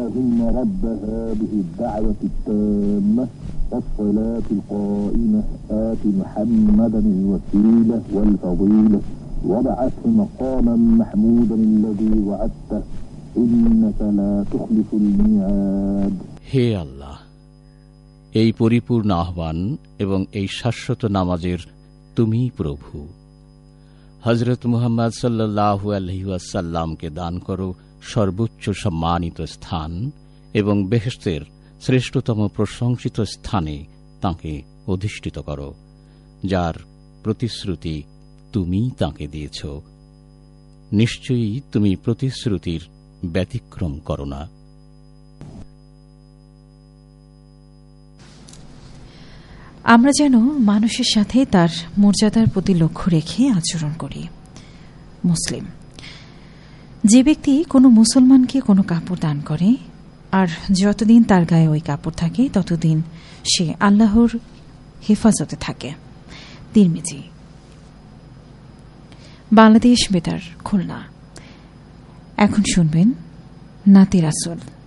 إن رب هذه الدعوة التامة والصلاة القائمة آت محمدا الوسيلة والفضيلة وابعثه مقاما محمودا الذي وعدته إنك لا تخلف الميعاد. হে আল্লাহ, এই পরিপূর্ণ আহ্বান এবং এই শাশ্বত নামাজের তুমি প্রভু। হযরত মুহাম্মদ সাল্লাল্লাহু আলাইহি ওয়াসাল্লামকে দান করো সর্বোচ্চ সম্মানিত স্থান এবং বেহেশতের শ্রেষ্ঠতম প্রশংসিত স্থানে তাঁকে অধিষ্ঠিত করো, যার প্রতিশ্রুতি তুমি তাঁকে দিয়েছ। নিশ্চয়ই তুমি প্রতিশ্রুতির ব্যতিক্রম করো না। আমরা যেন মানুষের সাথে তার মর্যাদার প্রতি লক্ষ্য রেখে আচরণ করি। মুসলিম, যে ব্যক্তি কোনো মুসলমানকে কোনো কাপড় দান করে আর যতদিন তার গায়ে ওই কাপড় থাকে ততদিন সে আল্লাহর হেফাজতে থাকে। তিরমিজি। বাংলাদেশ বেতার, খুলনা। এখন শুনবেন নাতে রাসূল।